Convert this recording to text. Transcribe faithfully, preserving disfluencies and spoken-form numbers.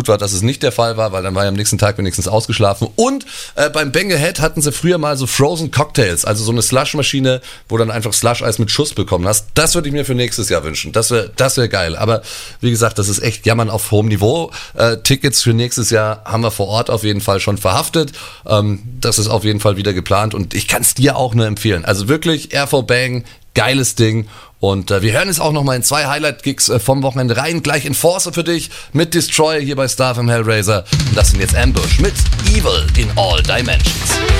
gut war, dass es nicht der Fall war, weil dann war ich am nächsten Tag wenigstens ausgeschlafen. Und äh, beim Bang Ahead hatten sie früher mal so Frozen Cocktails, also so eine Slushmaschine, wo dann einfach Slush-Eis mit Schuss bekommen hast. Das würde ich mir für nächstes Jahr wünschen. Das wäre das wär geil. Aber wie gesagt, das ist echt Jammern auf hohem Niveau. Äh, Tickets für nächstes Jahr haben wir vor Ort auf jeden Fall schon verhaftet. Ähm, das ist auf jeden Fall wieder geplant und ich kann es dir auch nur empfehlen. Also wirklich R V Bang, geiles Ding. Und äh, wir hören es auch nochmal in zwei Highlight-Gigs äh, vom Wochenende rein. Gleich Enforcer für dich mit Destroyer hier bei Star vom Hellraiser. Und das sind jetzt Ambush mit Evil in All Dimensions.